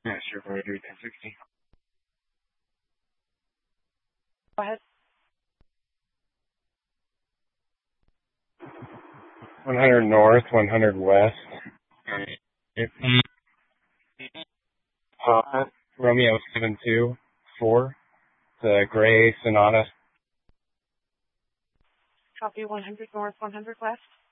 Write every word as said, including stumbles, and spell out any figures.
Yeah, sure, forty-three, ten sixty. Go ahead. one hundred north, one hundred west. fifty. Uh, Romeo seven two four. The gray Sonata. Copy one hundred north, one hundred west.